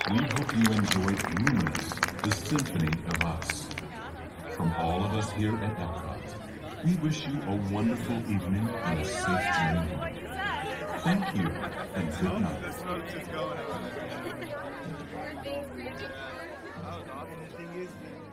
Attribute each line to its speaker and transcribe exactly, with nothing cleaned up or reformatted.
Speaker 1: We hope you enjoyed Lumos, the Symphony of Us. From all of us here at Epcot, we wish you a wonderful evening and a safe journey home. Thank you, and good night.
Speaker 2: The smoke's just going out. That was awesome. The thing is,